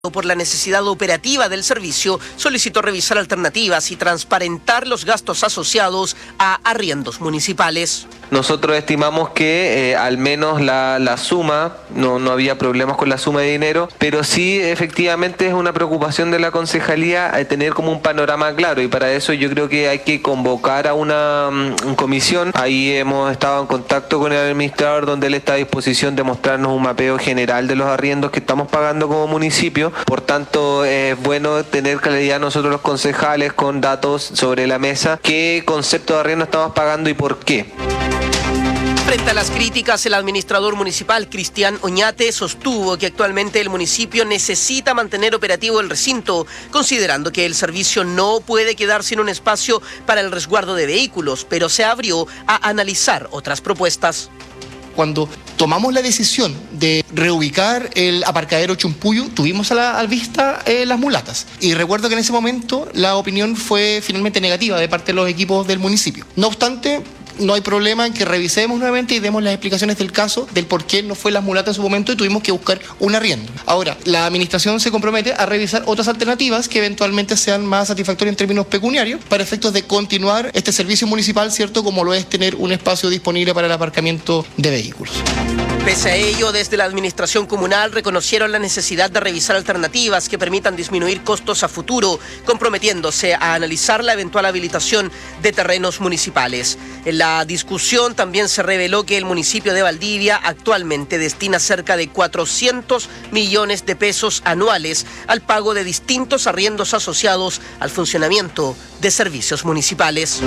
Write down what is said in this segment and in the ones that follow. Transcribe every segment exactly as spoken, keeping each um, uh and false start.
Por la necesidad operativa del servicio, solicitó revisar alternativas y transparentar los gastos asociados a arriendos municipales. Nosotros estimamos que eh, al menos la, la suma, no, no había problemas con la suma de dinero, pero sí efectivamente es una preocupación de la concejalía eh, tener como un panorama claro, y para eso yo creo que hay que convocar a una um, comisión. Ahí hemos estado en contacto con el administrador, donde él está a disposición de mostrarnos un mapeo general de los arriendos que estamos pagando como municipio. Por tanto, es bueno tener claridad nosotros los concejales con datos sobre la mesa, qué concepto de arriendo estamos pagando y por qué. Frente a las críticas, el administrador municipal Cristian Oñate sostuvo que actualmente el municipio necesita mantener operativo el recinto, considerando que el servicio no puede quedar sin un espacio para el resguardo de vehículos, pero se abrió a analizar otras propuestas. Cuando tomamos la decisión de reubicar el aparcadero Chumpuyo, tuvimos a la a vista eh, las mulatas. Y recuerdo que en ese momento la opinión fue finalmente negativa de parte de los equipos del municipio. No obstante, no hay problema en que revisemos nuevamente y demos las explicaciones del caso, del por qué no fue las mulatas en su momento y tuvimos que buscar un arriendo. Ahora, la administración se compromete a revisar otras alternativas que eventualmente sean más satisfactorias en términos pecuniarios para efectos de continuar este servicio municipal, ¿cierto? Como lo es tener un espacio disponible para el aparcamiento de vehículos. Pese a ello, desde la administración comunal reconocieron la necesidad de revisar alternativas que permitan disminuir costos a futuro, comprometiéndose a analizar la eventual habilitación de terrenos municipales. En la discusión también se reveló que el municipio de Valdivia actualmente destina cerca de cuatrocientos millones de pesos anuales al pago de distintos arriendos asociados al funcionamiento de servicios municipales.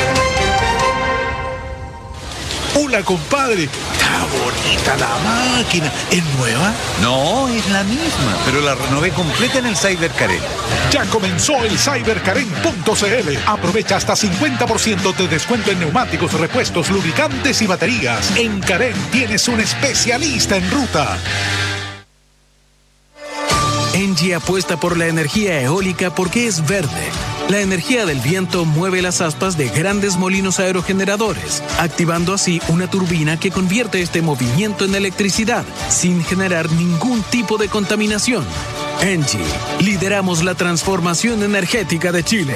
Hola, compadre. Está bonita la máquina. ¿Es nueva? No, es la misma, pero la renové completa en el Cyber Carén. Ya comenzó el cyber carén punto c l. Aprovecha hasta cincuenta por ciento de descuento en neumáticos, repuestos, lubricantes y baterías. En Carén tienes un especialista en ruta. Engie apuesta por la energía eólica porque es verde. La energía del viento mueve las aspas de grandes molinos aerogeneradores, activando así una turbina que convierte este movimiento en electricidad, sin generar ningún tipo de contaminación. Engie, lideramos la transformación energética de Chile.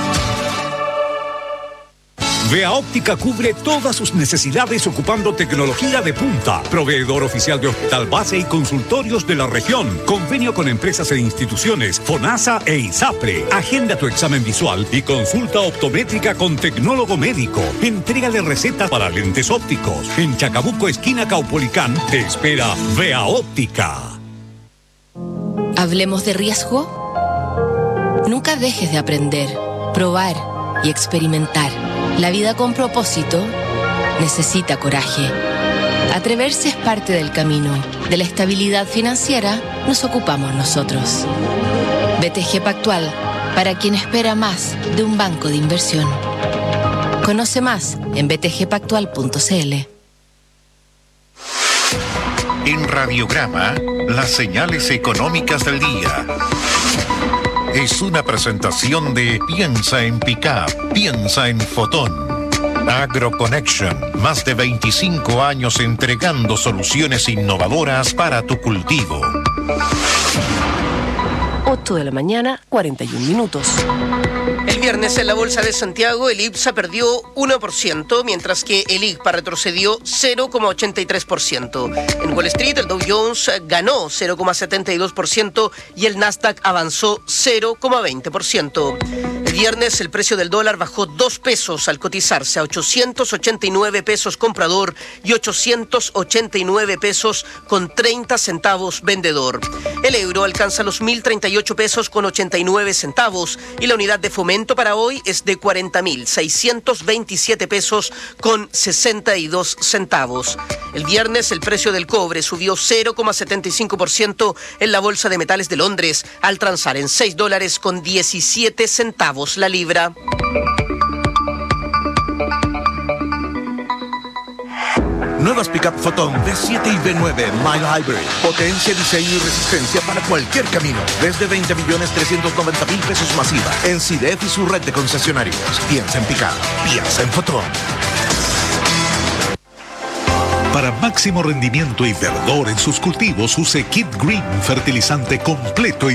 Vea Óptica cubre todas sus necesidades ocupando tecnología de punta. Proveedor oficial de hospital base y consultorios de la región. Convenio con empresas e instituciones, FONASA e ISAPRE. Agenda tu examen visual y consulta optométrica con tecnólogo médico. Entrégale recetas para lentes ópticos. En Chacabuco, esquina Caupolicán, te espera Vea Óptica. Hablemos de riesgo. Nunca dejes de aprender, probar y experimentar. La vida con propósito necesita coraje. Atreverse es parte del camino. De la estabilidad financiera nos ocupamos nosotros. B T G Pactual, para quien espera más de un banco de inversión. Conoce más en b t g pactual punto c l. En Radiograma, las señales económicas del día. Es una presentación de Piensa en Pickup, piensa en Fotón. AgroConnection, más de veinticinco años entregando soluciones innovadoras para tu cultivo. ocho de la mañana, cuarenta y un minutos. El viernes en la Bolsa de Santiago, el IPSA perdió uno por ciento, mientras que el I G P A retrocedió cero coma ochenta y tres por ciento. En Wall Street, el Dow Jones ganó cero coma setenta y dos por ciento y el Nasdaq avanzó cero coma veinte por ciento. El viernes, el precio del dólar bajó dos pesos al cotizarse a ochocientos ochenta y nueve pesos comprador y ochocientos ochenta y nueve pesos con treinta centavos vendedor. El euro alcanza los mil treinta y ocho pesos con ochenta y nueve centavos y la unidad de fomento para hoy es de cuarenta mil seiscientos veintisiete pesos con sesenta y dos centavos. El viernes, el precio del cobre subió cero coma setenta y cinco por ciento en la Bolsa de Metales de Londres, al transar en seis dólares con diecisiete centavos la libra. Nuevas Pickup Fotón V siete y V nueve Mild Hybrid. Potencia, diseño y resistencia para cualquier camino. Desde veinte millones trescientos noventa mil pesos masiva. En C I D E F y su red de concesionarios. Piensa en Pickup. Piensa en Fotón. Para máximo rendimiento y verdor en sus cultivos, use Kid Green, fertilizante completo y